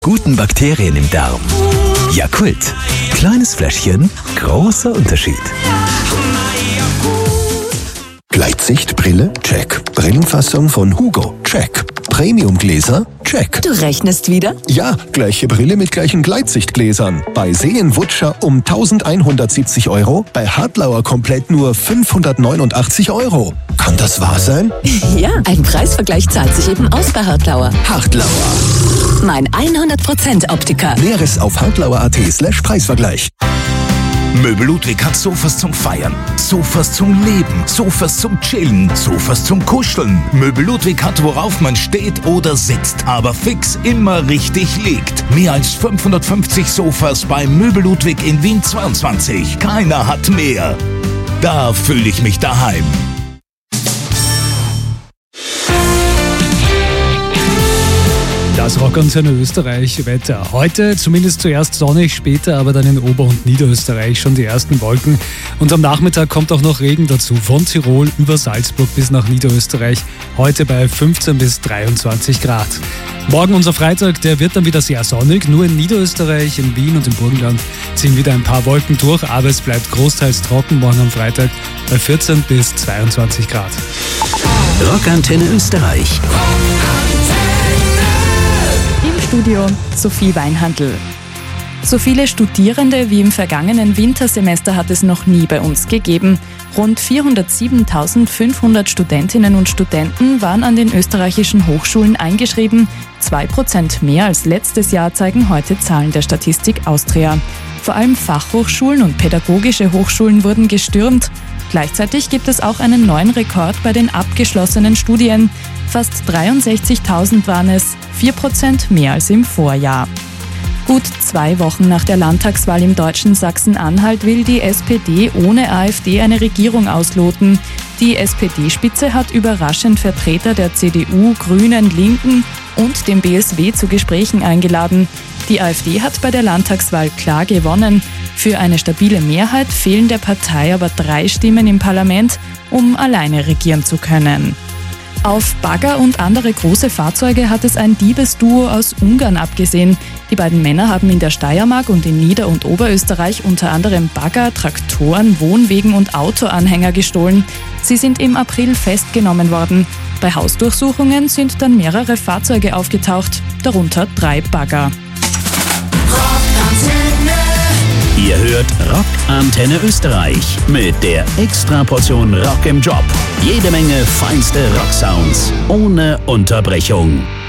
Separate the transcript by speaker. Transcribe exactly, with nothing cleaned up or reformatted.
Speaker 1: Guten Bakterien im Darm. Yakult. Kleines Fläschchen, großer Unterschied.
Speaker 2: Gleitsichtbrille? Check. Brillenfassung von Hugo? Check. Premiumgläser? Check.
Speaker 3: Du rechnest wieder?
Speaker 2: Ja, gleiche Brille mit gleichen Gleitsichtgläsern. Bei Seen-Wutscher um eintausendeinhundertsiebzig Euro, bei Hartlauer komplett nur fünfhundertneunundachtzig Euro. Kann das wahr sein?
Speaker 3: Ja, ein Preisvergleich zahlt sich eben aus bei Hartlauer.
Speaker 2: Hartlauer.
Speaker 3: Mein hundert Prozent Optiker.
Speaker 2: Näheres auf hartlauer.at slash Preisvergleich.
Speaker 1: Möbel Ludwig hat Sofas zum Feiern, Sofas zum Leben, Sofas zum Chillen, Sofas zum Kuscheln. Möbel Ludwig hat, worauf man steht oder sitzt, aber fix immer richtig liegt. Mehr als fünfhundertfünfzig Sofas bei Möbel Ludwig in Wien zweiundzwanzig. Keiner hat mehr. Da fühle ich mich daheim.
Speaker 4: Das Rockantenne Österreich Wetter. Heute zumindest zuerst sonnig, später aber dann in Ober- und Niederösterreich schon die ersten Wolken. Und am Nachmittag kommt auch noch Regen dazu. Von Tirol über Salzburg bis nach Niederösterreich. Heute bei fünfzehn bis dreiundzwanzig Grad. Morgen unser Freitag, der wird dann wieder sehr sonnig. Nur in Niederösterreich, in Wien und im Burgenland ziehen wieder ein paar Wolken durch. Aber es bleibt großteils trocken morgen am Freitag bei vierzehn bis zweiundzwanzig Grad.
Speaker 1: Rockantenne Österreich.
Speaker 5: Studio Sophie Weinhandl. So viele Studierende wie im vergangenen Wintersemester hat es noch nie bei uns gegeben. Rund vierhundertsiebentausendfünfhundert Studentinnen und Studenten waren an den österreichischen Hochschulen eingeschrieben. Zwei Prozent mehr als letztes Jahr zeigen heute Zahlen der Statistik Austria. Vor allem Fachhochschulen und pädagogische Hochschulen wurden gestürmt. Gleichzeitig gibt es auch einen neuen Rekord bei den abgeschlossenen Studien. Fast dreiundsechzigtausend waren es, vier Prozent mehr als im Vorjahr. Gut zwei Wochen nach der Landtagswahl im deutschen Sachsen-Anhalt will die S P D ohne AfD eine Regierung ausloten. Die S P D-Spitze hat überraschend Vertreter der C D U, Grünen, Linken und dem B S W zu Gesprächen eingeladen. Die AfD hat bei der Landtagswahl klar gewonnen. Für eine stabile Mehrheit fehlen der Partei aber drei Stimmen im Parlament, um alleine regieren zu können. Auf Bagger und andere große Fahrzeuge hat es ein Diebesduo aus Ungarn abgesehen. Die beiden Männer haben in der Steiermark und in Nieder- und Oberösterreich unter anderem Bagger, Traktoren, Wohnwegen und Autoanhänger gestohlen. Sie sind im April festgenommen worden. Bei Hausdurchsuchungen sind dann mehrere Fahrzeuge aufgetaucht, darunter drei Bagger.
Speaker 1: Ihr hört Rockantenne Österreich mit der Extraportion Rock im Job. Jede Menge feinste Rocksounds ohne Unterbrechung.